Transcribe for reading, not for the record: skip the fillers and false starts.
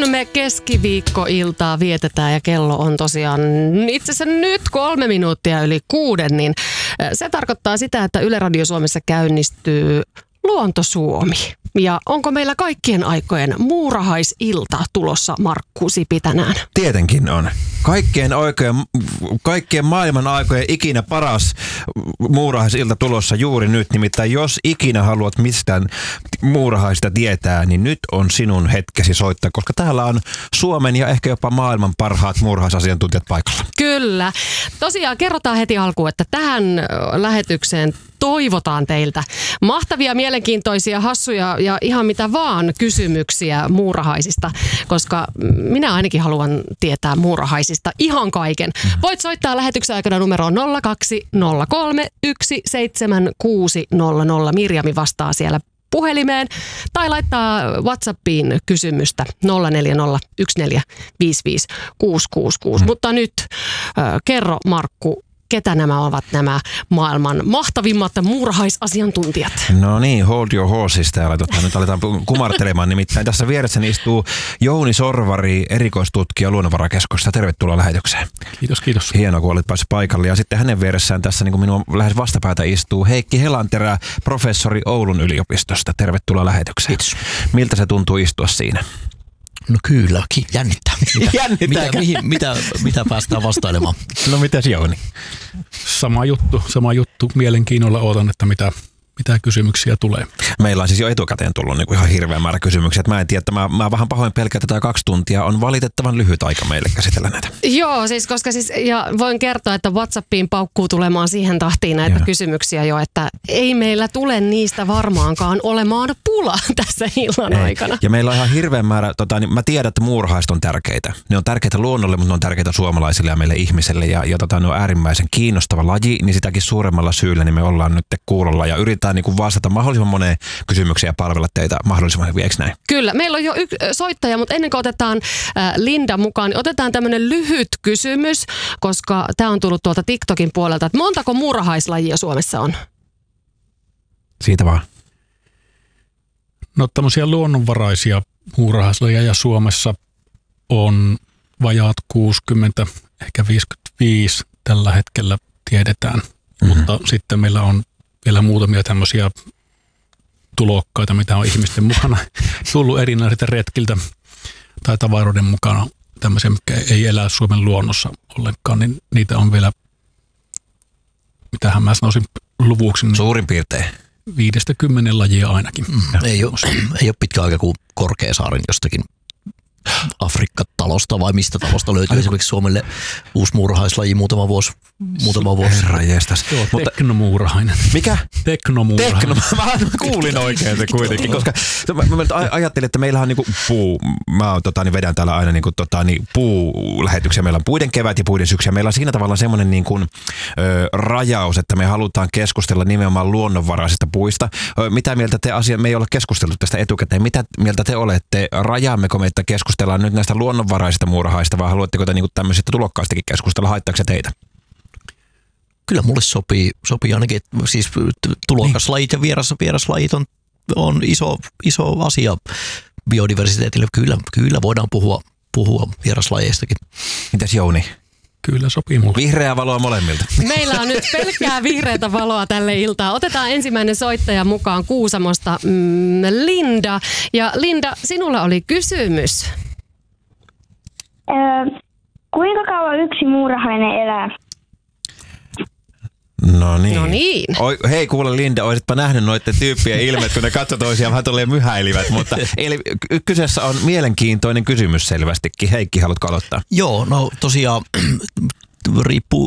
me keskiviikkoiltaa vietetään ja kello on tosiaan itse asiassa nyt 3 minuuttia yli 6, niin se tarkoittaa sitä, että Yle Radio Suomessa käynnistyy Luonto Suomi. Ja onko meillä kaikkien aikojen muurahaisilta tulossa, Markku Sipi, tänään? Tietenkin on. Kaikkien maailman aikojen ikinä paras muurahaisilta tulossa juuri nyt. Nimittäin jos ikinä haluat mistään muurahaista tietää, niin nyt on sinun hetkesi soittaa, koska täällä on Suomen ja ehkä jopa maailman parhaat muurahaisasiantuntijat paikalla. Kyllä. Tosiaan kerrotaan heti alkuun, että tähän lähetykseen toivotaan teiltä mahtavia, mielenkiintoisia, hassuja ja ihan mitä vaan kysymyksiä muurahaisista, koska minä ainakin haluan tietää muurahaisista ihan kaiken. Voit soittaa lähetyksen aikana numeroon 0203 17600. Mirjami vastaa siellä puhelimeen tai laittaa WhatsAppiin kysymystä 0401455666. Mutta nyt kerro, Markku, ketä nämä ovat nämä maailman mahtavimmat muurahaisasiantuntijat? No niin, hold your horses täällä. Nyt aletaan kumartelemaan. Nimittäin tässä vieressäni istuu Jouni Sorvari, erikoistutkija Luonnonvarakeskuksesta. Tervetuloa lähetykseen. Kiitos, kiitos. Hienoa, kun olit päässyt paikalle. Ja sitten hänen vieressään tässä niin kuin minun lähes vastapäätä istuu Heikki Helanterä, professori Oulun yliopistosta. Tervetuloa lähetykseen. Kiitos. Miltä se tuntuu istua siinä? No kyllä, jännittää. Mitä päästään vastailemaan? No mitäs Jouni? Sama juttu. Mielenkiinnolla odotan, että mitä kysymyksiä tulee. Meillä on siis jo etukäteen tullut niin kuin ihan hirveä määrä kysymyksiä. Mä en tiedä, että mä vähän pahoin pelkään, että tämä 2 tuntia on valitettavan lyhyt aika meille käsitellä näitä. Joo, siis koska ja voin kertoa, että WhatsAppiin paukkuu tulemaan siihen tahtiin näitä kysymyksiä jo, että ei meillä tule niistä varmaankaan olemaan pula tässä illan aikana. Ja meillä on ihan hirveä määrä, niin mä tiedän, että muurahaiset on tärkeitä. Ne on tärkeitä luonnolle, mutta ne on tärkeitä suomalaisille ja meille ihmisille. Ja ne on äärimmäisen kiinnostava laji, niin sitäkin suuremmalla syyllä niin me ollaan nyt kuulolla ja yritetään niin kuin vastata mahdollisimman moneen kysymykseen ja palvella teitä mahdollisimman hyvin, eikö näin? Kyllä, meillä on jo soittaja, mutta ennen kuin otetaan Linda mukaan, niin otetaan tämmöinen lyhyt kysymys, koska tämä on tullut tuolta TikTokin puolelta, että montako muurahaislajia Suomessa on? Siitä vaan. No tämmöisiä luonnonvaraisia muurahaislajeja Suomessa on vajaat 60, ehkä 55 tällä hetkellä tiedetään, mutta sitten meillä on vielä muutamia tämmöisiä tulokkaita, mitä on ihmisten mukana tullut erinäisiltä retkiltä tai tavaroiden mukana, tämmöisiä, mitkä ei elä Suomen luonnossa ollenkaan, niin niitä on vielä, mitähän mä sanoisin luvuksi. Niin suurin piirtein. 5-10 lajia ainakin. Ei ole pitkä aika, kun Korkeasaaren jostakin Afrikka-talosta vai mistä talosta löytyy esimerkiksi Suomelle uusi muurahaislaji muutama vuosi. Herranjestas. Teknomuurahainen. Mikä? Teknomuurahainen. Mä kuulin oikein se kuitenkin, koska mä ajattelin, että meillä on niinku vedän täällä aina puulähetyksiä. Meillä on puiden kevät ja puiden syksy. Meillä on siinä tavalla semmoinen niinku, rajaus, että me halutaan keskustella nimenomaan luonnonvaraisista puista. Mitä mieltä me ei ole keskusteltu tästä etukäteen. Mitä mieltä te olette? Rajaammeko me, että keskustellaan nyt näistä luonnonvaraisista muurahaista vai haluatteko te niinku tämmöisistä tulokkaistakin keskustella? Haittaako se teitä? Kyllä mulle sopii ainakin, siis tulokaslajit ja vieraslajit on iso asia biodiversiteetille. Kyllä voidaan puhua vieraslajeistakin. Mitäs Jouni? Kyllä sopii mulle. Vihreää valoa molemmilta. Meillä on nyt pelkkää vihreätä valoa tälle iltaan. Otetaan ensimmäinen soittaja mukaan Kuusamosta, Linda. Ja Linda, sinulla oli kysymys. Kuinka kauan yksi muurahainen elää? No niin. Hei kuule Linda, olisitpa nähnyt noiden tyyppien ilmeet, kun ne katsoi toisiaan vähän tolleen myhäilivät, mutta eli kyseessä on mielenkiintoinen kysymys selvästikin. Heikki, haluatko aloittaa? Joo, no tosiaan riippuu